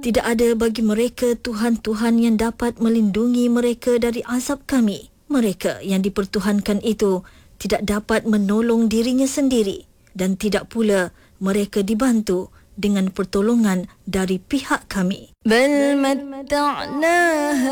Tidak ada bagi mereka Tuhan-Tuhan yang dapat melindungi mereka dari azab kami. Mereka yang dipertuhankan itu tidak dapat menolong dirinya sendiri dan tidak pula mereka dibantu dengan pertolongan dari pihak kami. Bal matta'na